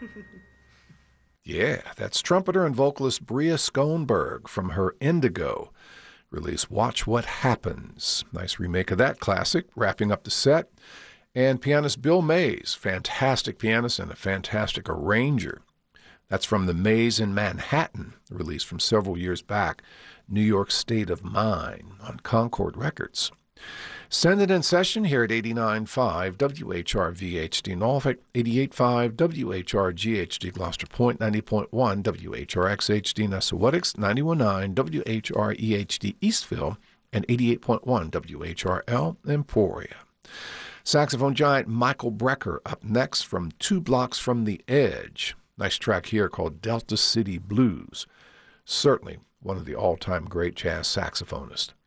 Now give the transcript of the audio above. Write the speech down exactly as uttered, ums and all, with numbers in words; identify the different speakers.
Speaker 1: Yeah, that's trumpeter and vocalist Bria Schoenberg from her Indigo release Watch What Happens. Nice remake of that classic, wrapping up the set. And pianist Bill Mays, fantastic pianist and a fantastic arranger. That's from the Mays in Manhattan, release from several years back, New York State of Mind on Concord Records. Send it in session here at eighty-nine point five W H R V H D Norfolk, eighty-eight point five W H R G H D Gloucester Point, ninety point one W H R X H D Nessawetics, ninety-one point nine W H R E H D Eastville, and eighty-eight point one W H R L Emporia. Saxophone giant Michael Brecker up next from Two Blocks from the Edge. Nice track here called Delta City Blues. Certainly one of the all-time great jazz saxophonists.